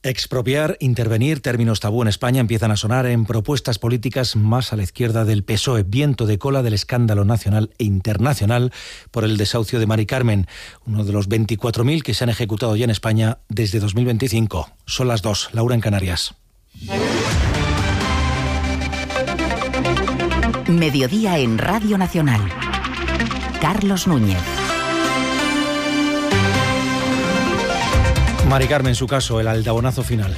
Expropiar, intervenir, términos tabú en España empiezan a sonar en propuestas políticas más a la izquierda del PSOE. Viento de cola del escándalo nacional e internacional por el desahucio de Mari Carmen, uno de los 24.000 que se han ejecutado ya en España desde 2025. Son las 2, Laura en Canarias. Mediodía en Radio Nacional. Carlos Núñez. Mari Carmen, su caso, el aldabonazo final.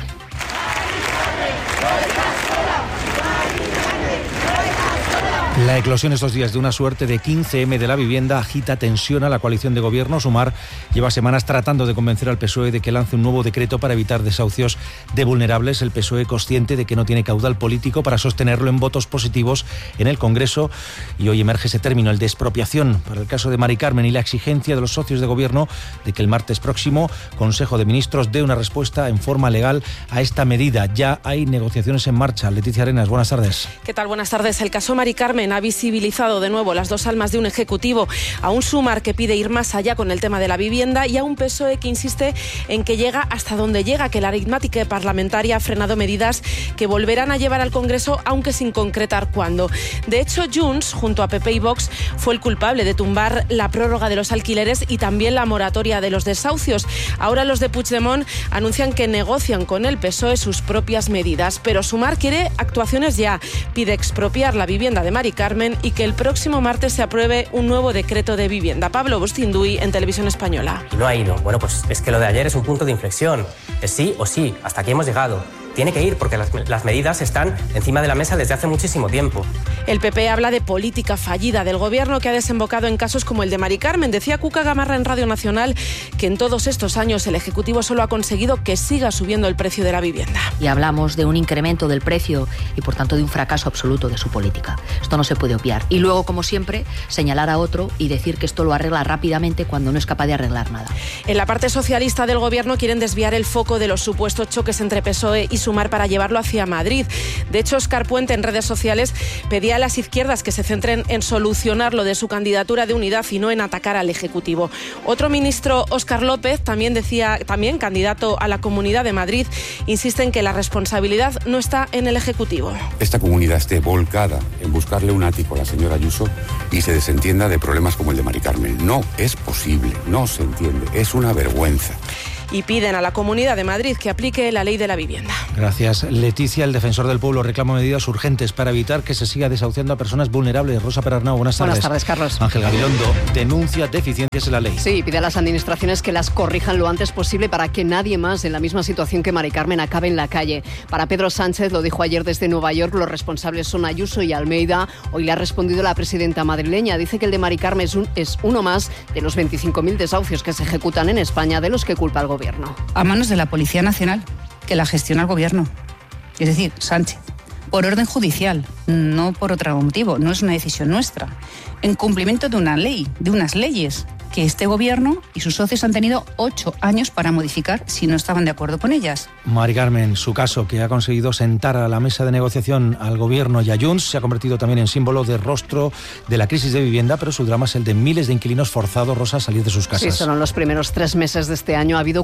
La eclosión estos días de una suerte de 15M de la vivienda agita, tensiona la coalición de gobierno. Sumar lleva semanas tratando de convencer al PSOE de que lance un nuevo decreto para evitar desahucios de vulnerables. El PSOE, consciente de que no tiene caudal político para sostenerlo en votos positivos en el Congreso. Y hoy emerge ese término, el de expropiación, para el caso de Mari Carmen, y la exigencia de los socios de gobierno de que el martes próximo Consejo de Ministros dé una respuesta en forma legal a esta medida. Ya hay negociaciones en marcha. Leticia Arenas, buenas tardes. ¿Qué tal? Buenas tardes. El caso Mari Carmen ha visibilizado de nuevo las dos almas de un ejecutivo, a un Sumar que pide ir más allá con el tema de la vivienda y a un PSOE que insiste en que llega hasta donde llega, que la aritmética parlamentaria ha frenado medidas que volverán a llevar al Congreso, aunque sin concretar cuándo. De hecho, Junts, junto a PP y Vox, fue el culpable de tumbar la prórroga de los alquileres y también la moratoria de los desahucios. Ahora los de Puigdemont anuncian que negocian con el PSOE sus propias medidas, pero Sumar quiere actuaciones ya. Pide expropiar la vivienda de Mari Carmen y que el próximo martes se apruebe un nuevo decreto de vivienda. Pablo Bustinduy, en Televisión Española. Y no ha ido. Bueno, pues es que lo de ayer es un punto de inflexión. Es sí o sí. Hasta aquí hemos llegado. Tiene que ir porque las medidas están encima de la mesa desde hace muchísimo tiempo. El PP habla de política fallida del gobierno que ha desembocado en casos como el de Mari Carmen. Decía Cuca Gamarra en Radio Nacional que en todos estos años el Ejecutivo solo ha conseguido que siga subiendo el precio de la vivienda. Y hablamos de un incremento del precio y por tanto de un fracaso absoluto de su política. Esto no se puede obviar. Y luego, como siempre, señalar a otro y decir que esto lo arregla rápidamente cuando no es capaz de arreglar nada. En la parte socialista del gobierno quieren desviar el foco de los supuestos choques entre PSOE y Sumar para llevarlo hacia Madrid. De hecho, Óscar Puente en redes sociales pedía a las izquierdas que se centren en solucionar lo de su candidatura de unidad y no en atacar al Ejecutivo. Otro ministro, Óscar López, también candidato a la Comunidad de Madrid, insiste en que la responsabilidad no está en el Ejecutivo. Esta comunidad esté volcada en buscarle un ático a la señora Ayuso y se desentienda de problemas como el de Mari Carmen. No es posible, no se entiende, es una vergüenza. Y piden a la Comunidad de Madrid que aplique la ley de la vivienda. Gracias, Leticia. El Defensor del Pueblo reclama medidas urgentes para evitar que se siga desahuciando a personas vulnerables. Rosa Perarnau, buenas tardes. Buenas tardes, Carlos. Ángel Gabilondo denuncia deficiencias en la ley. Sí, pide a las administraciones que las corrijan lo antes posible para que nadie más en la misma situación que Mari Carmen acabe en la calle. Para Pedro Sánchez, lo dijo ayer desde Nueva York, los responsables son Ayuso y Almeida. Hoy le ha respondido la presidenta madrileña. Dice que el de Mari Carmen es uno más de los 25.000 desahucios que se ejecutan en España, de los que culpa el gobierno. A manos de la Policía Nacional, que la gestiona el gobierno, es decir, Sánchez, por orden judicial, no por otro motivo, no es una decisión nuestra, en cumplimiento de una ley, de unas leyes que este gobierno y sus socios han tenido 8 años para modificar si no estaban de acuerdo con ellas. Mari Carmen, su caso, que ha conseguido sentar a la mesa de negociación al gobierno y a Junts, se ha convertido también en símbolo de rostro de la crisis de vivienda, pero su drama es el de miles de inquilinos forzados, Rosa, a salir de sus casas. Sí, solo en los primeros 3 meses de este año ha habido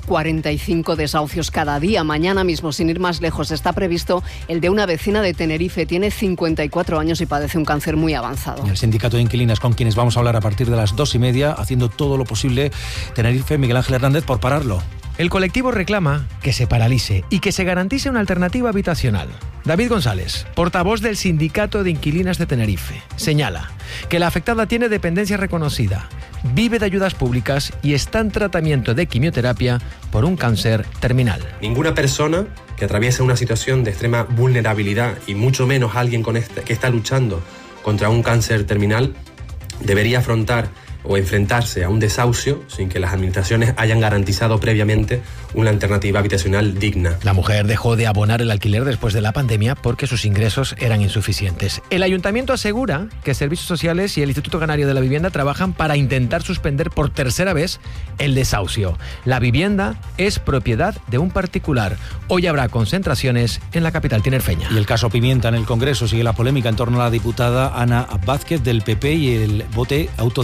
45 desahucios cada día. Mañana mismo, sin ir más lejos, está previsto el de una vecina de Tenerife. Tiene 54 años y padece un cáncer muy avanzado. Y el sindicato de inquilinas, con quienes vamos a hablar a partir de las 2:30, haciendo todo lo posible, Tenerife, Miguel Ángel Hernández, por pararlo. El colectivo reclama que se paralice y que se garantice una alternativa habitacional. David González, portavoz del Sindicato de Inquilinas de Tenerife, señala que la afectada tiene dependencia reconocida, vive de ayudas públicas y está en tratamiento de quimioterapia por un cáncer terminal. Ninguna persona que atraviesa una situación de extrema vulnerabilidad y mucho menos alguien que está luchando contra un cáncer terminal debería afrontar o enfrentarse a un desahucio sin que las administraciones hayan garantizado previamente una alternativa habitacional digna. La mujer dejó de abonar el alquiler después de la pandemia porque sus ingresos eran insuficientes. El ayuntamiento asegura que Servicios Sociales y el Instituto Canario de la Vivienda trabajan para intentar suspender por tercera vez el desahucio. La vivienda es propiedad de un particular. Hoy habrá concentraciones en la capital tinerfeña. Y el caso Pimienta en el Congreso sigue la polémica en torno a la diputada Ana Vázquez del PP y el bote autodefensa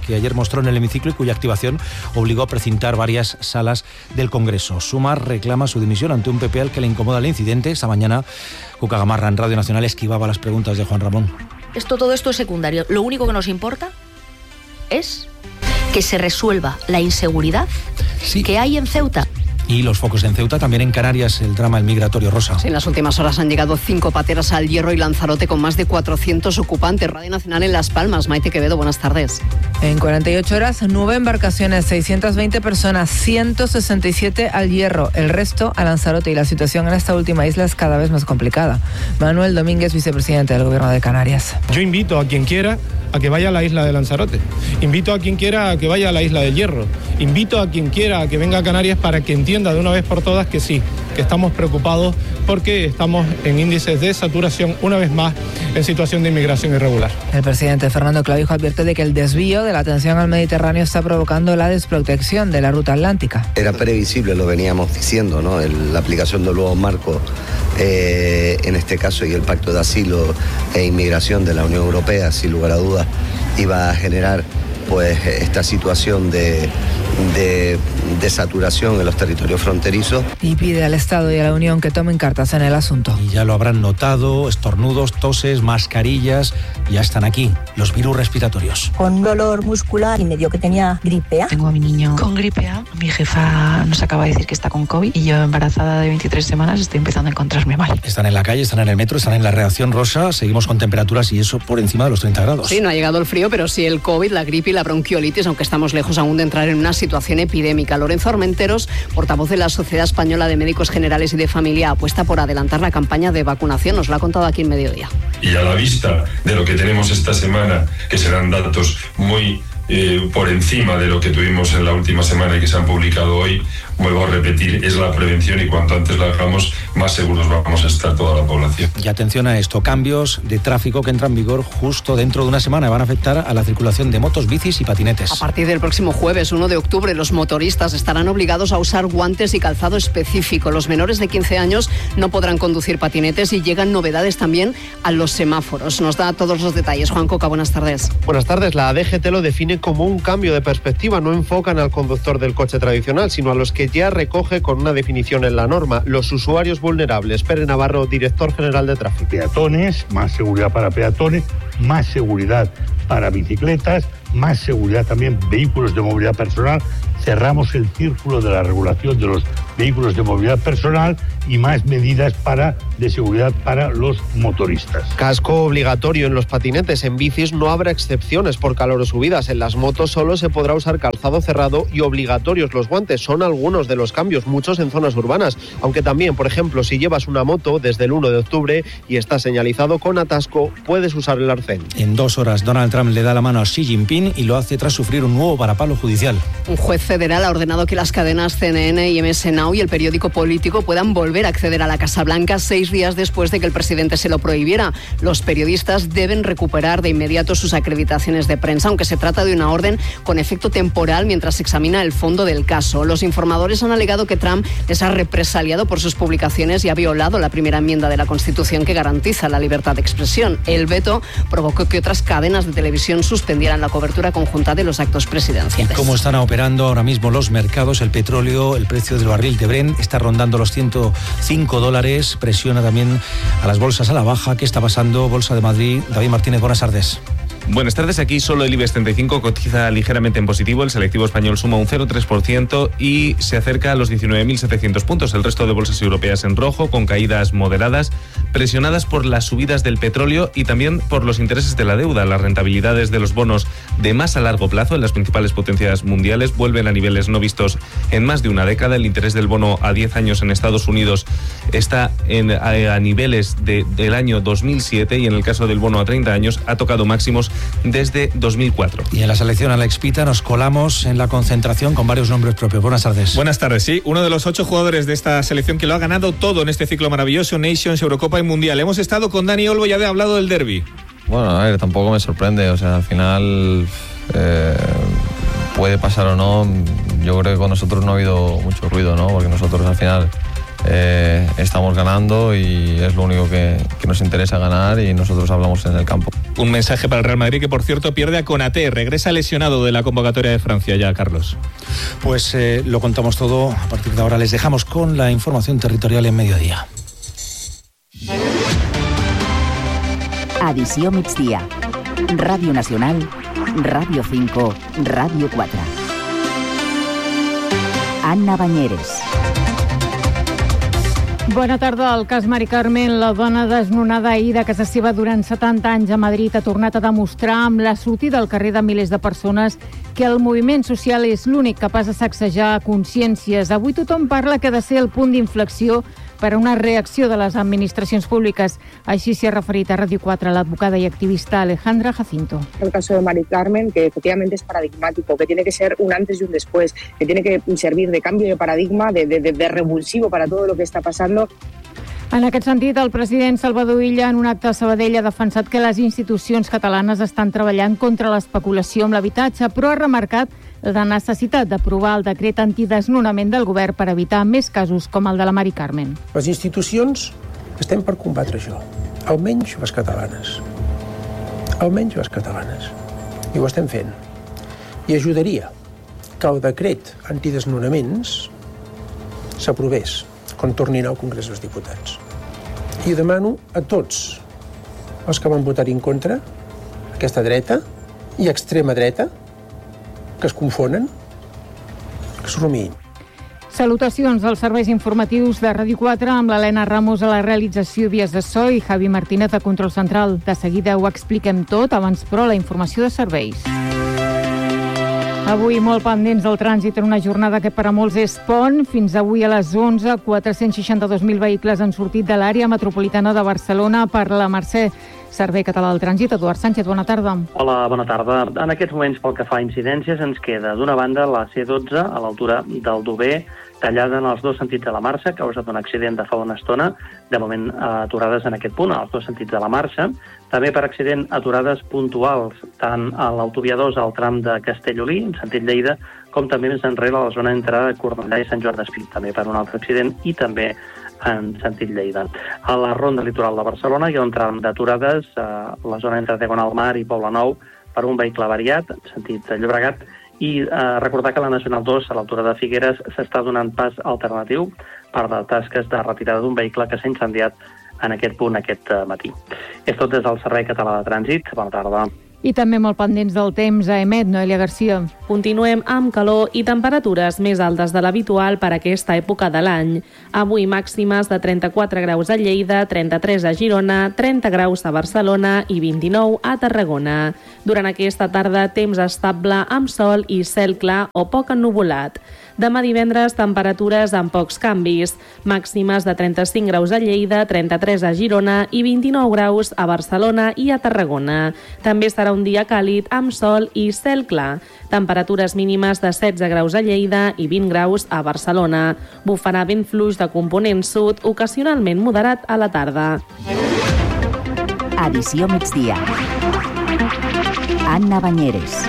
que ayer mostró en el hemiciclo y cuya activación obligó a precintar varias salas del Congreso. Sumar reclama su dimisión ante un PP al que le incomoda el incidente. Esta mañana Cuca Gamarra en Radio Nacional esquivaba las preguntas de Juan Ramón. Todo esto es secundario. Lo único que nos importa es que se resuelva la inseguridad que hay en Ceuta. Y los focos en Ceuta, también en Canarias, el drama del migratorio, Rosa. Sí, en las últimas horas han llegado 5 pateras al Hierro y Lanzarote con más de 400 ocupantes. Radio Nacional en Las Palmas. Maite Quevedo, buenas tardes. En 48 horas, 9 embarcaciones, 620 personas, 167 al Hierro, el resto a Lanzarote, y la situación en esta última isla es cada vez más complicada. Manuel Domínguez, vicepresidente del Gobierno de Canarias. Yo invito a quien quiera a que vaya a la isla de Lanzarote. Invito a quien quiera a que vaya a la isla del Hierro. Invito a quien quiera a que venga a Canarias para que entienda de una vez por todas que sí, que estamos preocupados porque estamos en índices de saturación, una vez más, en situación de inmigración irregular. El presidente Fernando Clavijo advierte de que el desvío de la atención al Mediterráneo está provocando la desprotección de la ruta atlántica. Era previsible, lo veníamos diciendo, ¿no? La aplicación del nuevo marco, en este caso, y el pacto de asilo e inmigración de la Unión Europea, sin lugar a dudas, iba a generar pues esta situación de saturación en los territorios fronterizos. Y pide al Estado y a la Unión que tomen cartas en el asunto. Y ya lo habrán notado, estornudos, toses, mascarillas, ya están aquí los virus respiratorios. Con dolor muscular y medio que tenía gripe A. Tengo a mi niño con gripe A, mi jefa nos acaba de decir que está con COVID y yo, embarazada de 23 semanas, estoy empezando a encontrarme mal. Están en la calle, están en el metro, están en la reacción rosa, seguimos con temperaturas y eso por encima de los 30 grados. Sí, no ha llegado el frío, pero sí el COVID, la gripe y la bronquiolitis, aunque estamos lejos aún de entrar en una situación epidémica. Lorenzo Armenteros, portavoz de la Sociedad Española de Médicos Generales y de Familia, apuesta por adelantar la campaña de vacunación. Nos lo ha contado aquí en Mediodía. Y a la vista de lo que tenemos esta semana, que serán datos muy por encima de lo que tuvimos en la última semana y que se han publicado hoy, vuelvo a repetir, es la prevención, y cuanto antes la hagamos, más seguros vamos a estar toda la población. Y atención a esto, cambios de tráfico que entran en vigor justo dentro de una semana, van a afectar a la circulación de motos, bicis y patinetes. A partir del próximo jueves, 1 de octubre, los motoristas estarán obligados a usar guantes y calzado específico. Los menores de 15 años no podrán conducir patinetes y llegan novedades también a los semáforos. Nos da todos los detalles. Juan Coca, buenas tardes. Buenas tardes. La DGT lo define como un cambio de perspectiva. No enfocan al conductor del coche tradicional, sino a los que ya recoge con una definición en la norma: los usuarios vulnerables. Pere Navarro, director general de tráfico. Peatones, más seguridad para peatones, más seguridad para bicicletas, más seguridad también vehículos de movilidad personal. Cerramos el círculo de la regulación de los vehículos de movilidad personal y más medidas de seguridad para los motoristas. Casco obligatorio en los patinetes. En bicis no habrá excepciones por calor o subidas. En las motos solo se podrá usar calzado cerrado y obligatorios los guantes. Son algunos de los cambios, muchos en zonas urbanas. Aunque también, por ejemplo, si llevas una moto desde el 1 de octubre y está señalizado con atasco, puedes usar el arcén. En 2 horas, Donald Trump le da la mano a Xi Jinping y lo hace tras sufrir un nuevo varapalo judicial. Un juez federal ha ordenado que las cadenas CNN y MS Now y el periódico Político puedan volver a acceder a la Casa Blanca 6 días después de que el presidente se lo prohibiera. Los periodistas deben recuperar de inmediato sus acreditaciones de prensa, aunque se trata de una orden con efecto temporal mientras se examina el fondo del caso. Los informadores han alegado que Trump les ha represaliado por sus publicaciones y ha violado la primera enmienda de la Constitución que garantiza la libertad de expresión. El veto provocó que otras cadenas de televisión suspendieran la cobertura conjunta de los actos presidenciales. ¿Y cómo están operando ahora mismo los mercados? El petróleo, el precio del barril de Brent está rondando los $105, presiona también a las bolsas a la baja. ¿Qué está pasando? Bolsa de Madrid, David Martínez, buenas tardes. Buenas tardes, aquí solo el IBEX 35 cotiza ligeramente en positivo, el selectivo español suma un 0,3% y se acerca a los 19.700 puntos. El resto de bolsas europeas en rojo, con caídas moderadas, presionadas por las subidas del petróleo y también por los intereses de la deuda. Las rentabilidades de los bonos de más a largo plazo en las principales potencias mundiales vuelven a niveles no vistos en más de una década. El interés del bono a 10 años en Estados Unidos está a niveles del año 2007 y en el caso del bono a 30 años ha tocado máximos desde 2004. Y en la selección Alex Pita nos colamos en la concentración con varios nombres propios. Buenas tardes. Buenas tardes, sí. Uno de los 8 jugadores de esta selección que lo ha ganado todo en este ciclo maravilloso, Nations, Eurocopa y Mundial. Hemos estado con Dani Olmo y ya he hablado del derbi. Bueno, a ver, tampoco me sorprende. O sea, al final puede pasar o no. Yo creo que con nosotros no ha habido mucho ruido, ¿no? Porque nosotros al final estamos ganando y es lo único que nos interesa ganar y nosotros hablamos en el campo. Un mensaje para el Real Madrid que, por cierto, pierde a Konaté, regresa lesionado de la convocatoria de Francia ya, Carlos. Pues lo contamos todo. A partir de ahora les dejamos con la información territorial en Mediodía. Edició migdia. Ràdio Nacional, Ràdio 5, Ràdio 4. Anna Banyeres. Bona tarda. El cas Mari Carmen, la dona desnonada ahir de casa seva durant 70 anys a Madrid, ha tornat a demostrar amb la sortida al carrer de milers de persones que el moviment social és l'únic capaç de sacsejar consciències. Avui tothom parla que ha de ser el punt d'inflexió per a una reacció de les administracions públiques. Així s'hi ha referit a Ràdio 4 l'advocada y activista Alejandra Jacinto. El caso de Mari Carmen, que efectivamente es paradigmático, que tiene que ser un antes y un después, que tiene que servir de cambio de paradigma, de revulsivo para todo lo que está pasando. En aquest sentit, el president Salvador Illa, en un acte a Sabadell, ha defensat que les institucions catalanes estan treballant contra l'especulació amb l'habitatge, però ha remarcat la necessitat d'aprovar el decret antidesnonament del govern per evitar més casos com el de la Mari Carmen. Les institucions estem per combatre això, almenys les catalanes. Almenys les catalanes. I ho estem fent. I ajudaria que el decret antidesnonaments s'aprovés quan tornin al Congrés dels Diputats. I demano a tots els que van votar en contra, aquesta dreta i extrema dreta, que es confonen, que s'ho rumiïn. Salutacions als serveis informatius de Ràdio 4 amb l'Helena Ramos a la realització vies de so i Javi Martínez a control central. De seguida ho expliquem tot, abans però la informació de serveis. Avui molt pendents del trànsit en una jornada que per a molts és pont. Fins avui a les 11, 462.000 vehicles han sortit de l'àrea metropolitana de Barcelona per la Mercè. Servei Català del Trànsit, Eduard Sánchez, bona tarda. Hola, bona tarda. En aquests moments, pel que fa a incidències, ens queda d'una banda la C12 a l'altura del Dover, tallada en els dos sentits de la marxa, causa d'un accident de fa una estona, de moment aturades en aquest punt, als dos sentits de la marxa. També per accident aturades puntuals, tant a l'autovia 2 al tram de Castellolí, en sentit Lleida, com també més enrere a la zona entre Cornellà i Sant Joan d'Espí, també per un altre accident i també en sentit Lleida. A la ronda litoral de Barcelona hi ha un tram d'aturades a la zona entre Diagonal Mar i Poblenou per un vehicle variat, en sentit Llobregat, i recordar que la Nacional 2 a l'altura de Figueres s'està donant pas alternatiu per de tasques de retirada d'un vehicle que s'ha incendiat en aquest punt aquest matí. És tot des del Servei Català de Trànsit. Bona tarda. I també molt pendents del temps a EMET, Noelia Garcia. Continuem amb calor i temperatures més altes de l'habitual per aquesta època de l'any. Avui màximes de 34 graus a Lleida, 33 a Girona, 30 graus a Barcelona i 29 a Tarragona. Durant aquesta tarda, temps estable amb sol i cel clar o poc ennuvolat. Demà divendres, temperatures amb pocs canvis. Màximes de 35 graus a Lleida, 33 a Girona i 29 graus a Barcelona i a Tarragona. També serà un dia càlid amb sol i cel clar. Temperatures mínimes de 16 graus a Lleida i 20 graus a Barcelona. Bufarà vent fluix de component sud, ocasionalment moderat a la tarda. Edició migdia. Anna Banyeres.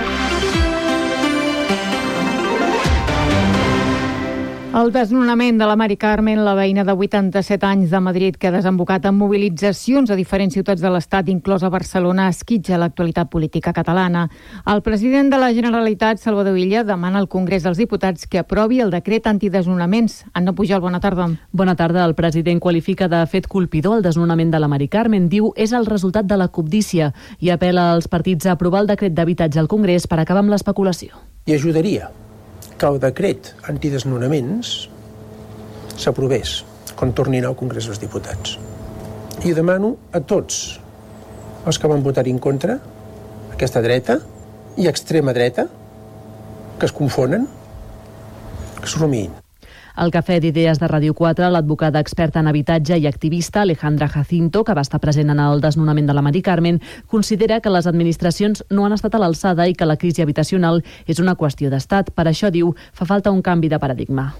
El desnonament de la Mari Carmen, la veïna de 87 anys de Madrid, que ha desembocat en mobilitzacions a diferents ciutats de l'Estat, inclosa Barcelona, esquitja l'actualitat política catalana. El president de la Generalitat, Salvador Illa, demana al Congrés dels Diputats que aprovi el decret antidesnonaments. Anna Pujol, bona tarda. Bona tarda. El president qualifica de fet colpidor el desnonament de la Mari Carmen. Diu és el resultat de la cobdícia i apela als partits a aprovar el decret d'habitatge al Congrés per acabar amb l'especulació. I ajudaria que el decret antidesnonaments s'aprovés quan tornin al Congrés dels Diputats. I demano a tots els que van votar en contra, aquesta dreta i extrema dreta, que es confonen, que s'ho rumiïn. Al Cafè d'Idees de Ràdio 4, l'advocada experta en habitatge i activista Alejandra Jacinto, que va estar present en el desnonament de la Mari Carmen, considera que les administracions no han estat a l'alçada i que la crisi habitacional és una qüestió d'estat. Per això, diu, fa falta un canvi de paradigma.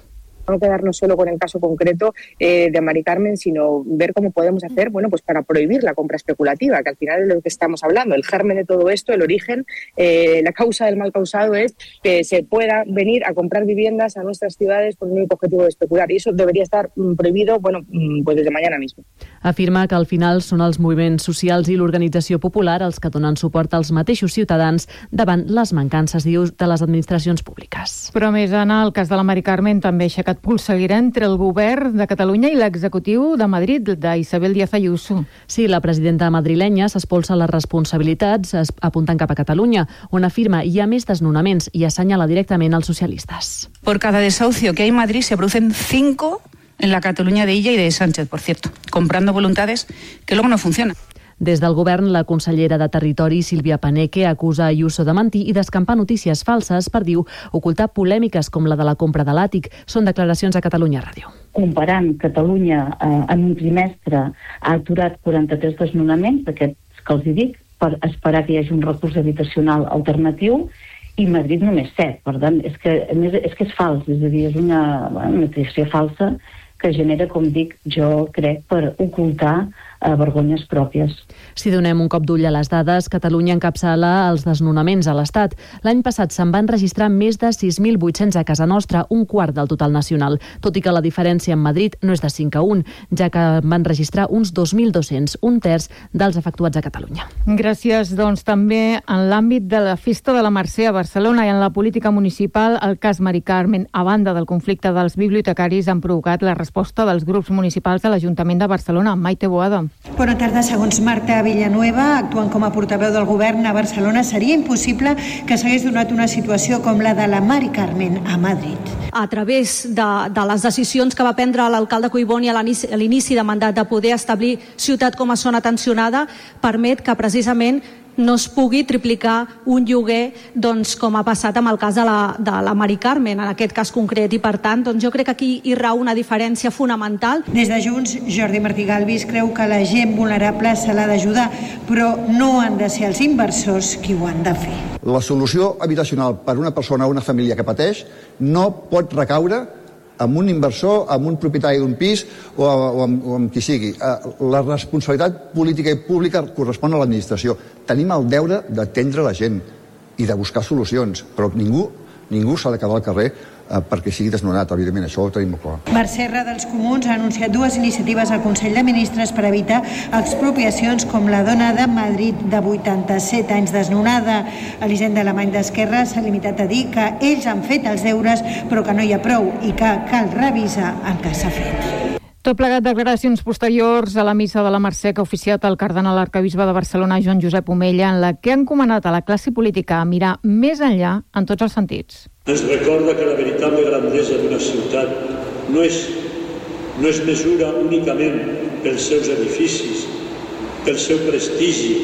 no quedarnos solo con el caso concreto de Mari Carmen, sino ver cómo podemos hacer, pues para prohibir la compra especulativa, que al final es de lo que estamos hablando. El germen de todo esto, el origen, la causa del mal causado es que se pueda venir a comprar viviendas a nuestras ciudades con el único objetivo de especular, y eso debería estar prohibido, pues desde mañana mismo. Afirma que al final són els moviments socials i l'organització popular els que donen suport als mateixos ciutadans davant les mancances, diu, de les administracions públiques. Però més, Anna, el cas de la Mari Carmen també ha aixecat polseguera entre el govern de Catalunya i l'executiu de Madrid, d'Isabel Díaz Ayuso. Sí, la presidenta madrilenya s'espolsa les responsabilitats apuntant cap a Catalunya, on afirma hi ha més desnonaments i assenyala directament als socialistes. Por cada desahucio que hay en Madrid se producen 5 en la Cataluña de Illa y de Sánchez, por cierto, comprando voluntades que luego no funcionan. Des del govern, la consellera de Territori, Sílvia Paneque, acusa Ayuso de mentir i d'escampar notícies falses per, diu, ocultar polèmiques com la de la compra de l'àtic. Són declaracions a Catalunya Ràdio. Comparant, Catalunya en un trimestre ha aturat 43 desnonaments, d'aquests que els dic, per esperar que hi hagi un recurs habitacional alternatiu, i Madrid només 7. Per tant, és que és fals, és a dir, és una notícia falsa que genera, com dic, jo crec, per ocultar vergonyes pròpies. Si donem un cop d'ull a les dades, Catalunya encapçala els desnonaments a l'Estat. L'any passat se'n van registrar més de 6.800 a casa nostra, un quart del total nacional, tot i que la diferència amb Madrid no és de 5 a 1, ja que van registrar uns 2.200, un terç dels efectuats a Catalunya. Gràcies. Doncs també en l'àmbit de la Festa de la Mercè a Barcelona i en la política municipal, el cas Mari Carmen, a banda del conflicte dels bibliotecaris, han provocat la resposta dels grups municipals de l'Ajuntament de Barcelona. Maite Boada. Bona tarda. Segons Marta Villanueva, actuant com a portaveu del govern a Barcelona, seria impossible que s'hagués donat una situació com la de la Mari Carmen a Madrid. A través de les decisions que va prendre l'alcalde Collboni a l'inici de mandat de poder establir ciutat com a zona tensionada, permet que precisament no es pugui triplicar un lloguer, doncs, com ha passat amb el cas de la Mari Carmen, en aquest cas concret, i per tant, doncs, jo crec que aquí hi rau una diferència fonamental. Des de Junts, Jordi Martí Galvis creu que la gent vulnerable se l'ha d'ajudar, però no han de ser els inversors qui ho han de fer. La solució habitacional per a una persona o una família que pateix no pot recaure amb un inversor, amb un propietari d'un pis o amb qui sigui. La responsabilitat política i pública correspon a l'administració. Tenim el deure d'atendre la gent i de buscar solucions, però ningú s'ha de quedar al carrer perquè sigui desnonat, evidentment, això ho tenim molt clar. Mercè Serra dels Comuns ha anunciat 2 iniciatives al Consell de Ministres per evitar expropiacions com la dona de Madrid de 87 anys desnonada. Elisenda Alemany d'Esquerra s'ha limitat a dir que ells han fet els deures però que no hi ha prou i que cal revisar el que s'ha fet. Tot plegat declaracions posteriors a la missa de la Mercè que ha oficiat el cardenal arquebisbe de Barcelona, Joan Josep Omella, en la que ha encomanat a la classe política a mirar més enllà en tots els sentits. Ens recorda que la veritable grandesa d'una ciutat no es mesura únicament pels seus edificis, pel seu prestigi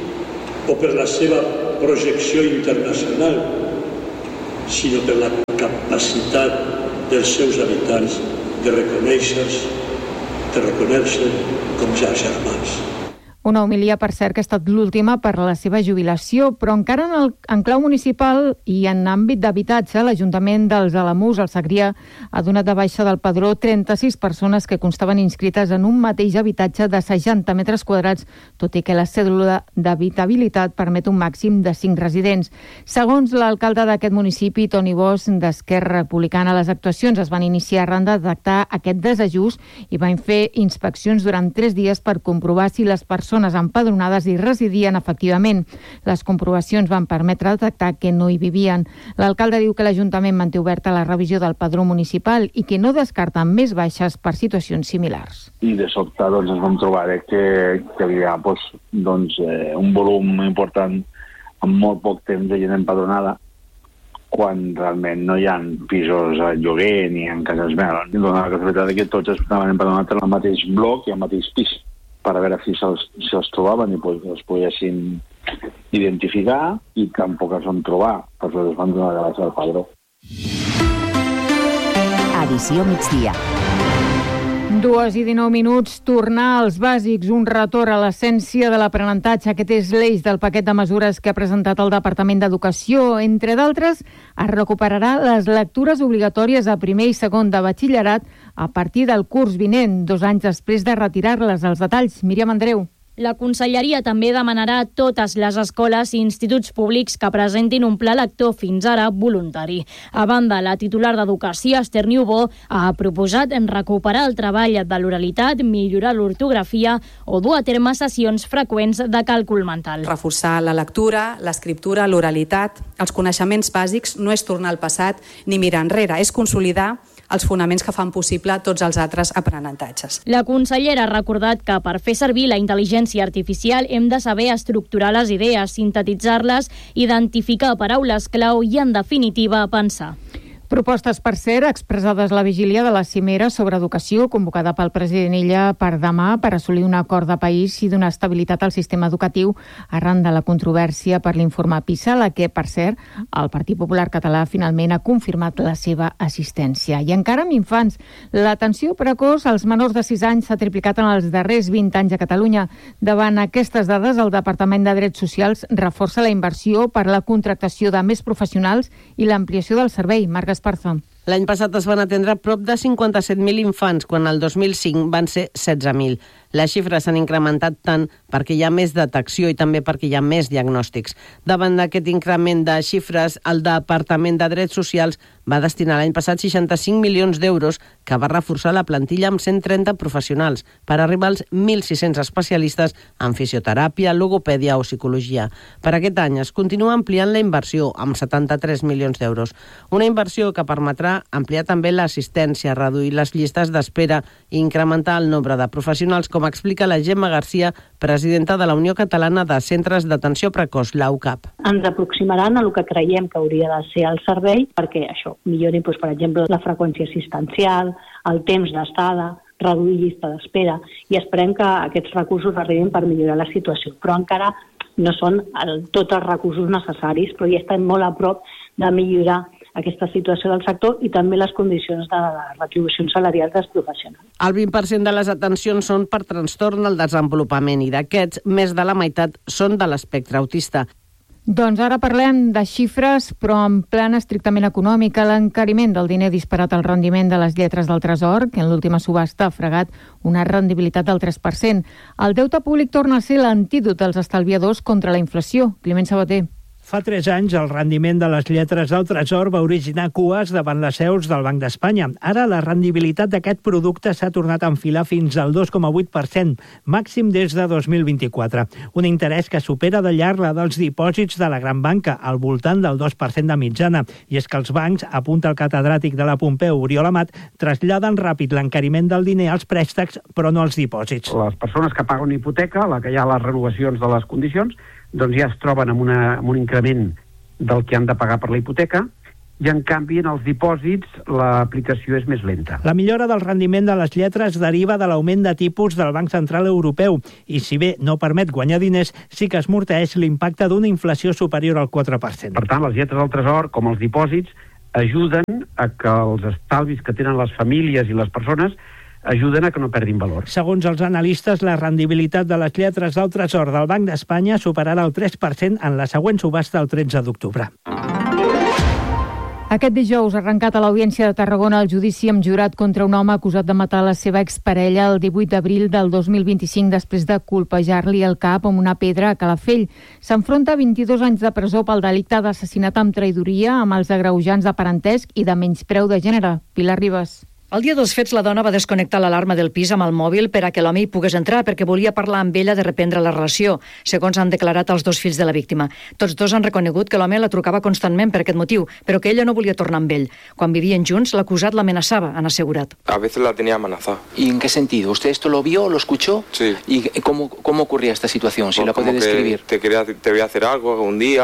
o per la seva projecció internacional, sinó per la capacitat dels seus habitants de reconèixer-se com ja germans. Una homilia, per cert, que ha estat l'última per la seva jubilació, però encara en clau municipal i en àmbit d'habitatge, l'Ajuntament dels Alamús, al Segrià, ha donat de baixa del padró 36 persones que constaven inscrites en un mateix habitatge de 60 metres quadrats, tot i que la cèdula d'habitabilitat permet un màxim de 5 residents. Segons l'alcalde d'aquest municipi, Toni Bosch, d'Esquerra Republicana, les actuacions es van iniciar arran de detectar aquest desajust i van fer inspeccions durant 3 dies per comprovar si les persones empadronades hi residien efectivament. Les comprovacions van permetre detectar que no hi vivien. L'alcalde diu que l'Ajuntament manté oberta la revisió del padró municipal i que no descarta més baixes per situacions similars. I de sobte ens vam trobar que hi havia un volum important en molt poc temps de gent empadronada, quan realment no hi ha pisos a lloguer ni en cases meves. Dona la casualitat que tots estaven empadronats en el mateix bloc i el mateix pis, per a veure si se'ls trobaven i els poguessin identificar, i tampoc els vam trobar, per això es van donar de baixa del padró. Edició migdia. 2:19, tornar als bàsics, un retorn a l'essència de l'aprenentatge. Aquest és l'eix del paquet de mesures que ha presentat el Departament d'Educació. Entre d'altres, es recuperarà les lectures obligatòries a primer i segon de batxillerat a partir del curs vinent, 2 anys després de retirar-les. Els detalls, Míriam Andreu. La Conselleria també demanarà a totes les escoles i instituts públics que presentin un pla lector fins ara voluntari. A banda, la titular d'Educació, Esther Niubó, ha proposat recuperar el treball de l'oralitat, millorar l'ortografia o dur a terme sessions freqüents de càlcul mental. Reforçar la lectura, l'escriptura, l'oralitat, els coneixements bàsics no és tornar al passat ni mirar enrere, és consolidar els fonaments que fan possible tots els altres aprenentatges. La consellera ha recordat que per fer servir la intel·ligència artificial hem de saber estructurar les idees, sintetitzar-les, identificar paraules clau i, en definitiva, pensar. Propostes, per cert, expressades a la vigília de la cimera sobre educació convocada pel president Illa per demà per assolir un acord de país i donar estabilitat al sistema educatiu arran de la controvèrsia per l'informe PISA, la que, per cert, el Partit Popular Català finalment ha confirmat la seva assistència. I encara amb infants, l'atenció precoç als menors de 6 anys s'ha triplicat en els darrers 20 anys a Catalunya. Davant aquestes dades, el Departament de Drets Socials reforça la inversió per la contractació de més professionals i l'ampliació del servei. Marc Esparza. L'any passat es van atendre prop de 57.000 infants, quan el 2005 van ser 16.000. Les xifres s'han incrementat tant perquè hi ha més detecció i també perquè hi ha més diagnòstics. Davant d'aquest increment de xifres, el Departament de Drets Socials va destinar l'any passat 65 milions d'euros, que va reforçar la plantilla amb 130 professionals per arribar als 1.600 especialistes en fisioteràpia, logopèdia o psicologia. Per aquest any es continua ampliant la inversió amb 73 milions d'euros. Una inversió que permetrà ampliar també l'assistència, reduir les llistes d'espera i incrementar el nombre de professionals, com explica la Gemma Garcia, presidenta de la Unió Catalana de Centres d'Atenció Precoç, la UCAP. Ens aproximaran a el que creiem que hauria de ser el servei perquè això millori, per exemple, la freqüència assistencial, el temps d'estada, reduir llista d'espera, i esperem que aquests recursos arribin per millorar la situació. Però encara no són tots els recursos necessaris, però ja estem molt a prop de millorar aquesta situació del sector i també les condicions de les retribucions salarials dels professionals. El 20% de les atencions són per trastorn al desenvolupament i d'aquests, més de la meitat són de l'espectre autista. Doncs ara parlem de xifres, però en plan estrictament econòmic. L'encariment del diner disparat al rendiment de les lletres del Tresor, que en l'última subhasta ha fregat una rendibilitat del 3%. El deute públic torna a ser l'antídot dels estalviadors contra la inflació. Climent Sabater. Fa 3 anys, el rendiment de les lletres del Tresor va originar cues davant les seus del Banc d'Espanya. Ara, la rendibilitat d'aquest producte s'ha tornat a enfilar fins al 2,8%, màxim des de 2024. Un interès que supera de llarg la dels dipòsits de la gran banca, al voltant del 2% de mitjana. I és que els bancs, apunta el catedràtic de la Pompeu, Oriol Amat, traslladen ràpid l'encariment del diner als préstecs, però no als dipòsits. Les persones que paguen una hipoteca, la que hi ha les renovacions de les condicions, doncs ja es troben amb un increment del que han de pagar per la hipoteca, i en canvi en els dipòsits l'aplicació és més lenta. La millora del rendiment de les lletres deriva de l'augment de tipus del Banc Central Europeu i, si bé no permet guanyar diners, sí que esmorteeix l'impacte d'una inflació superior al 4%. Per tant, les lletres del Tresor, com els dipòsits, ajuden a que els estalvis que tenen les famílies i les persones ajuden a que no perdin valor. Segons els analistes, la rendibilitat de les lletres del Tresor del Banc d'Espanya superarà el 3% en la següent subhasta el 13 d'octubre. Aquest dijous ha arrencat a l'Audiència de Tarragona el judici amb jurat contra un home acusat de matar la seva exparella el 18 d'abril del 2025 després de colpejar-li el cap amb una pedra a Calafell. S'enfronta a 22 anys de presó pel delicte d'assassinat amb traïdoria, amb els agreujants de parentesc i de menyspreu de gènere. Pilar Ribas. El dia dels fets, la dona va desconnectar l'alarma del pis amb el mòbil per a que l'home hi pogués entrar, perquè volia parlar amb ella de reprendre la relació, segons han declarat els 2 fills de la víctima. Tots 2 han reconegut que l'home la trucava constantment per aquest motiu, però que ella no volia tornar amb ell. Quan vivien junts, l'acusat l'amenaçava, han assegurat. A veces la tenía amenazada. ¿Y en qué sentido? ¿Usted esto lo vio, lo escuchó? Sí. ¿Y cómo ocurría esta situación? Si la puede describir. Te voy a hacer algo un día,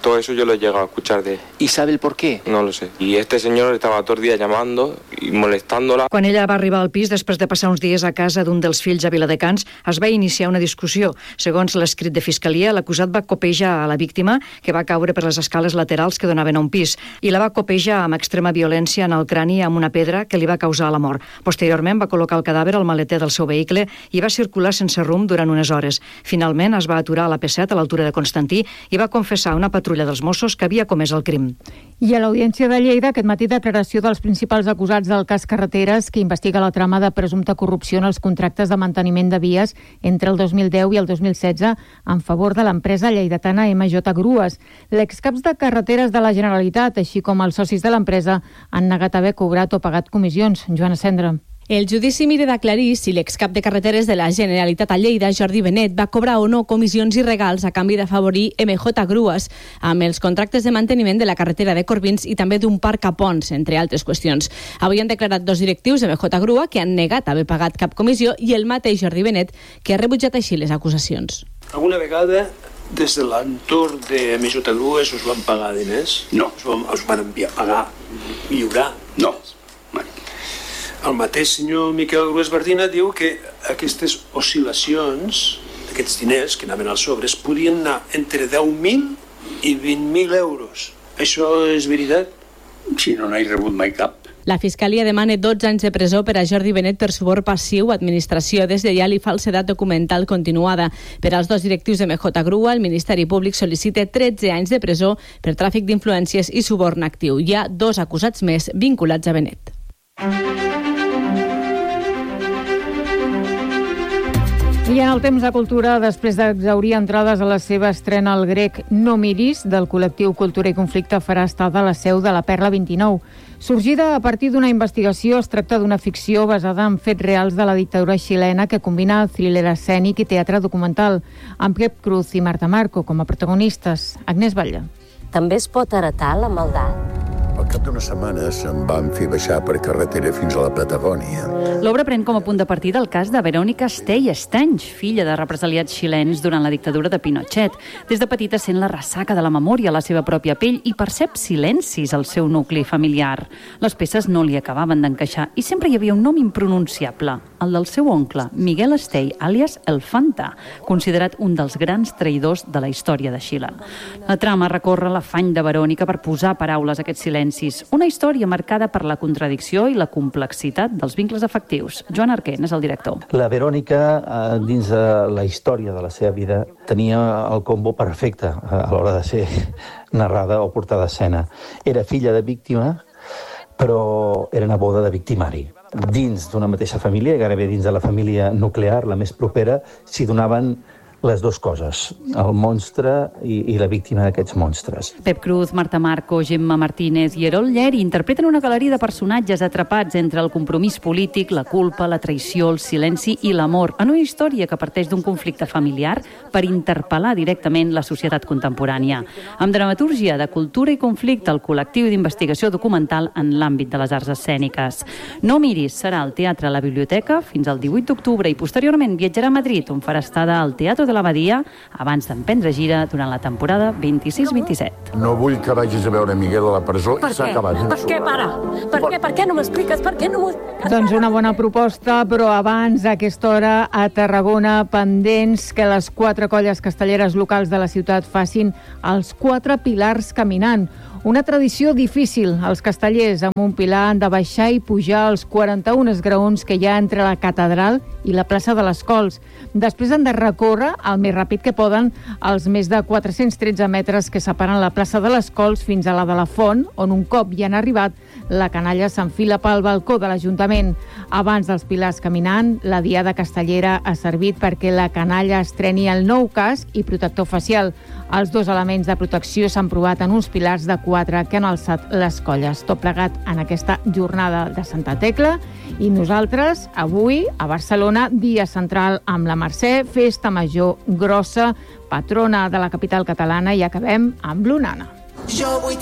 Todo eso yo lo he llegado a escuchar de él. ¿Y sabe el por qué? No lo sé. Y este señor estaba todo el día llamando y molestándola. Quan ella va arribar al pis, després de passar uns dies a casa d'un dels fills a Viladecans, es va iniciar una discussió. Segons l'escrit de Fiscalia, l'acusat va copejar a la víctima, que va caure per les escales laterals que donaven a un pis, i la va copejar amb extrema violència en el crani amb una pedra que li va causar la mort. Posteriorment va col·locar el cadàver al maleter del seu vehicle i va circular sense rumb durant unes hores. Finalment es va aturar a la P7 a l'altura de Constantí i va confessar a una patrulla dels Mossos que havia comès el crim. I a l'Audiència de Lleida, aquest matí, declaració dels principals acusats del cas Carreteres, que investiga la trama de presumpta corrupció en els contractes de manteniment de vies entre el 2010 i el 2016 en favor de l'empresa lleidatana MJ Grues. L'excaps de Carreteres de la Generalitat, així com els socis de l'empresa, han negat haver cobrat o pagat comissions. Joana Cendra. El judici mira d'aclarir si l'excap de Carreteres de la Generalitat a Lleida, Jordi Benet, va cobrar o no comissions i regals a canvi d'afavorir MJ Grues amb els contractes de manteniment de la carretera de Corbins i també d'un parc a Ponts, entre altres qüestions. Avui han declarat dos directius de MJ Grua que han negat haver pagat cap comissió i el mateix Jordi Benet, que ha rebutjat així les acusacions. Alguna vegada des de l'entorn de MJ Grues us van pagar diners? No. Us van enviar a pagar, lliurar? No. El mateix senyor Miquel Grues Bardina diu que aquestes oscil·lacions, aquests diners que anaven als sobres, podien anar entre 10.000 i 20.000 euros. Això és veritat? Si no n'he rebut mai cap. La Fiscalia demana 12 anys de presó per a Jordi Benet per suborn passiu, administració deslleial i falsedat documental continuada. Per als dos directius de MJ Grua, el Ministeri Públic sol·licita 13 anys de presó per tràfic d'influències i suborn actiu. Hi ha 2 acusats més vinculats a Benet. I en el temps de cultura, després d'exhaurir entrades a la seva estrena al grec No miris, del col·lectiu Cultura i Conflicte, farà estada a la seu de la Perla 29. Sorgida a partir d'una investigació, es tracta d'una ficció basada en fets reals de la dictadura xilena que combina thriller escènic i teatre documental, amb Pep Cruz i Marta Marco com a protagonistes. Agnès Batlle. També es pot heretar la maldat. Al cap d'unes setmanes em van fer baixar per carretera fins a la Patagònia. L'obra pren com a punt de partida el cas de Verónica Stey Estanys, filla de represaliats xilens durant la dictadura de Pinochet. Des de petita sent la ressaca de la memòria a la seva pròpia pell i percep silencis al seu nucli familiar. Les peces no li acabaven d'encaixar i sempre hi havia un nom impronunciable, el del seu oncle, Miguel Stey, àlies El Fanta, considerat un dels grans traïdors de la història de Xile. La trama recorre l'afany de Verónica per posar paraules a aquests silencis. Una història marcada per la contradicció i la complexitat dels vincles afectius. Joan Arquén és el director. La Verònica, dins de la història de la seva vida, tenia el combo perfecte a l'hora de ser narrada o portada a escena. Era filla de víctima, però era neboda de victimari. Dins d'una mateixa família, gairebé dins de la família nuclear, la més propera, s'hi donaven les dues coses, el monstre i la víctima d'aquests monstres. Pep Cruz, Marta Marco, Gemma Martínez i Erol Lleri interpreten una galeria de personatges atrapats entre el compromís polític, la culpa, la traïció, el silenci i l'amor, en una història que parteix d'un conflicte familiar per interpel·lar directament la societat contemporània. Amb dramatúrgia de cultura i conflicte, el col·lectiu d'investigació documental en l'àmbit de les arts escèniques. No miris serà al Teatre a la Biblioteca fins al 18 d'octubre i posteriorment viatjarà a Madrid, on farà estada al Teatre de l'Abadia abans d'emprendre gira durant la temporada 26-27. No vull que vagis a veure Miguel a la presó i s'ha acabat. Per què, pare? Per què no m'expliques? Per què no m'ho expliques? Doncs una bona proposta, però abans, a aquesta hora, a Tarragona, pendents que les 4 colles castelleres locals de la ciutat facin els 4 pilars caminant. Una tradició difícil. Els castellers amb un pilar han de baixar i pujar els 41 esgraons que hi ha entre la catedral i la plaça de les Cols. Després han de recórrer el més ràpid que poden els més de 413 metres que separen la plaça de les Cols fins a la de la Font, on un cop hi han arribat, la canalla s'enfila pel balcó de l'Ajuntament. Abans dels pilars caminant, la Diada Castellera ha servit perquè la canalla estreni el nou casc i protector facial. Els 2 elements de protecció s'han provat en uns pilars de 4 que han alçat les colles. Tot plegat en aquesta jornada de Santa Tecla. I nosaltres, avui, a Barcelona, dia central amb la Mercè, festa major grossa, patrona de la capital catalana, i acabem amb l'Onana. Jo vull